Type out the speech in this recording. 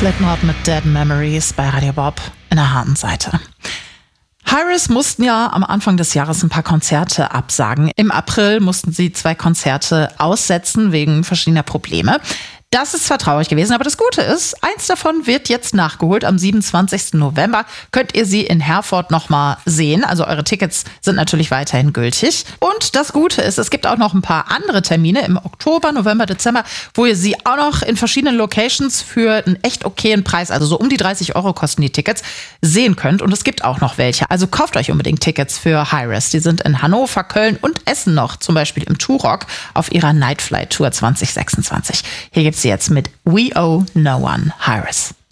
Slipknot mit Dead Memories bei Radio Bob in der harten Seite. Hi-Risk mussten ja am Anfang des Jahres ein paar Konzerte absagen. Im April mussten sie 2 Konzerte aussetzen wegen verschiedener Probleme. Das ist zwar traurig gewesen, aber das Gute ist, eins davon wird jetzt nachgeholt. Am 27. November könnt ihr sie in Herford nochmal sehen. Also eure Tickets sind natürlich weiterhin gültig. Und das Gute ist, es gibt auch noch ein paar andere Termine im Oktober, November, Dezember, wo ihr sie auch noch in verschiedenen Locations für einen echt okayen Preis, also so um die 30 € kosten die Tickets, sehen könnt. Und es gibt auch noch welche. Also kauft euch unbedingt Tickets für Hi-Risk. Die sind in Hannover, Köln und Essen noch, zum Beispiel im Turok auf ihrer Nightflight Tour 2026. Hier gibt's jetzt mit We Owe No One, Hi-Risk.